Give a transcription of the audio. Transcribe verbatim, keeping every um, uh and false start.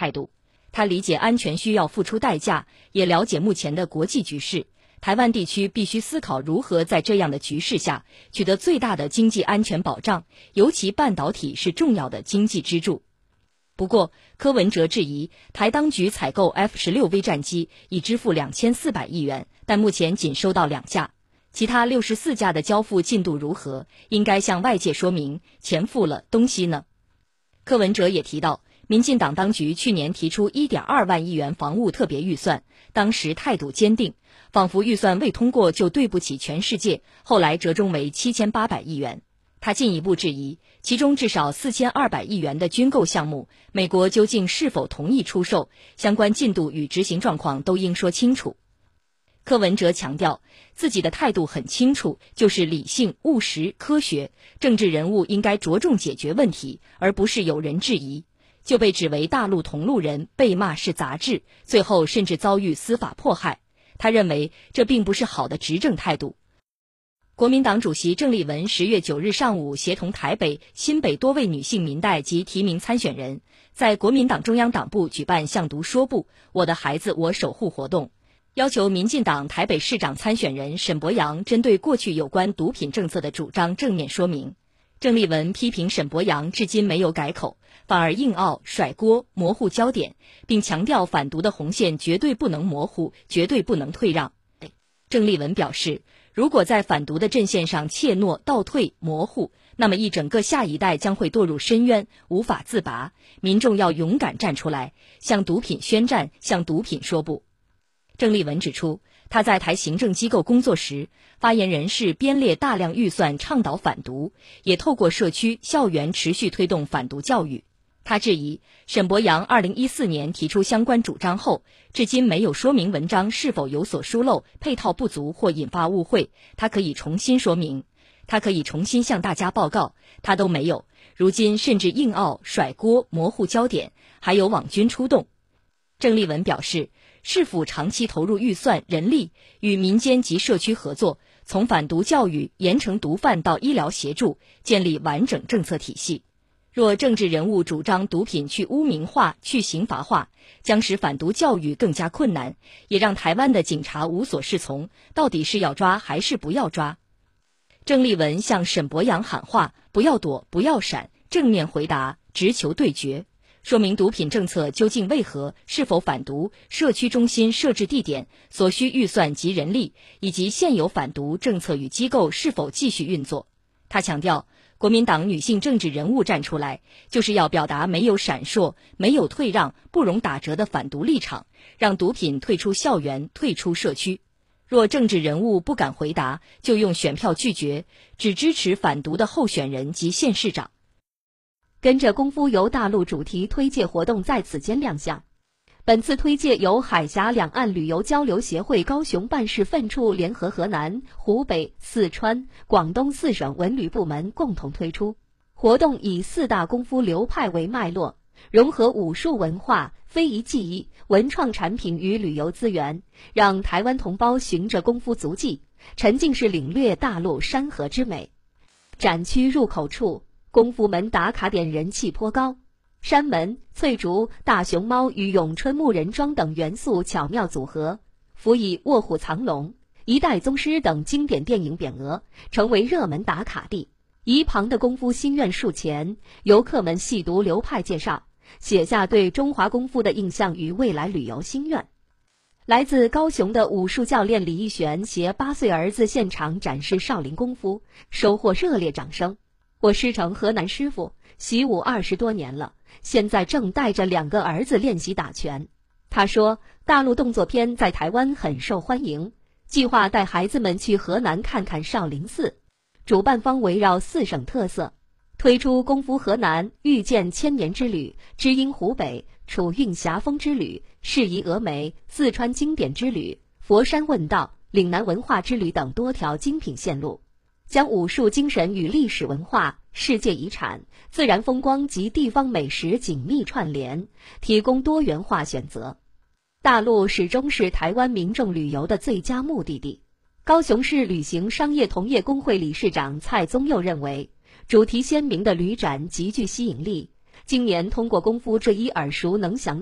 态度。他理解安全需要付出代价，也了解目前的国际局势。台湾地区必须思考如何在这样的局势下取得最大的经济安全保障，尤其半导体是重要的经济支柱。不过，柯文哲质疑台当局采购 F 十六 V 战机已支付两千四百亿元，但目前仅收到两架，其他六十四架的交付进度如何？应该向外界说明，钱付了，东西呢？柯文哲也提到，民进党当局去年提出 一点二万亿元防务特别预算，当时态度坚定，仿佛预算未通过就对不起全世界，后来折中为七千八百亿元。他进一步质疑，其中至少四千二百亿元的军购项目，美国究竟是否同意出售，相关进度与执行状况都应说清楚。柯文哲强调，自己的态度很清楚，就是理性、务实、科学，政治人物应该着重解决问题，而不是有人质疑。就被指为大陆同路人，被骂是杂志，最后甚至遭遇司法迫害。他认为这并不是好的执政态度。国民党主席郑丽文十月九日上午协同台北、新北多位女性民代及提名参选人，在国民党中央党部举办向读说不，我的孩子我守护活动，要求民进党台北市长参选人沈伯洋针对过去有关毒品政策的主张正面说明。郑丽文批评沈伯洋至今没有改口，反而硬拗、甩锅、模糊焦点，并强调反毒的红线绝对不能模糊，绝对不能退让。郑丽文表示，如果在反毒的阵线上怯懦、倒退、模糊，那么一整个下一代将会堕入深渊，无法自拔。民众要勇敢站出来，向毒品宣战，向毒品说不。郑丽文指出，他在台行政机构工作时，发言人是编列大量预算倡导反毒，也透过社区、校园持续推动反毒教育。他质疑沈伯洋二零一四年提出相关主张后，至今没有说明文章是否有所疏漏、配套不足或引发误会，他可以重新说明，他可以重新向大家报告，他都没有。如今甚至硬拗、甩锅、模糊焦点，还有网军出动。郑丽文表示，市府长期投入预算、人力，与民间及社区合作，从反毒教育、严惩毒贩到医疗协助，建立完整政策体系。若政治人物主张毒品去污名化、去刑罚化，将使反毒教育更加困难，也让台湾的警察无所适从，到底是要抓还是不要抓？郑丽文向沈伯洋喊话，不要躲，不要闪，正面回答，直球对决，说明毒品政策究竟为何，是否反毒，社区中心设置地点，所需预算及人力，以及现有反毒政策与机构是否继续运作。他强调，国民党女性政治人物站出来，就是要表达没有闪烁、没有退让、不容打折的反毒立场，让毒品退出校园、退出社区。若政治人物不敢回答，就用选票拒绝，只支持反毒的候选人及县市长。 跟着功夫游大陆主题推介活动在此间亮相。本次推介由海峡两岸旅游交流协会高雄办事分处联合河南、湖北、四川、广东四省文旅部门共同推出。活动以四大功夫流派为脉络，融合武术文化、非遗技艺、文创产品与旅游资源，让台湾同胞循着功夫足迹，沉浸式领略大陆山河之美。展区入口处，功夫门打卡点人气颇高。山门、翠竹、大熊猫与咏春木人桩等元素巧妙组合，辅以卧虎藏龙、一代宗师等经典电影匾额，成为热门打卡地。一旁的功夫心愿树前，游客们细读流派介绍，写下对中华功夫的印象与未来旅游心愿。来自高雄的武术教练李义璇携八岁儿子现场展示少林功夫，收获热烈掌声。我师承河南师傅，习武二十多年了，现在正带着两个儿子练习打拳。他说，大陆动作片在台湾很受欢迎，计划带孩子们去河南看看少林寺。主办方围绕四省特色，推出功夫河南、遇见千年之旅、知音湖北、楚韵霞风之旅、适宜峨眉、四川经典之旅、佛山问道、岭南文化之旅等多条精品线路，将武术精神与历史文化、世界遗产、自然风光及地方美食紧密串联，提供多元化选择。大陆始终是台湾民众旅游的最佳目的地。高雄市旅行商业同业工会理事长蔡宗佑认为，主题鲜明的旅展极具吸引力，今年通过功夫这一耳熟能详的